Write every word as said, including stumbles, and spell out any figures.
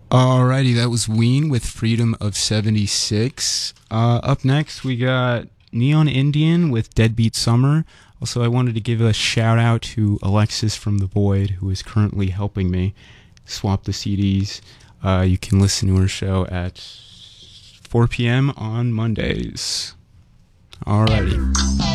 Alrighty, that was Ween with Freedom of seventy-six. Uh, up next, we got Neon Indian with Deadbeat Summer. Also, I wanted to give a shout out to Alexis from The Void, who is currently helping me swap the C Ds. Uh, you can listen to her show at four p.m. on Mondays. Alrighty.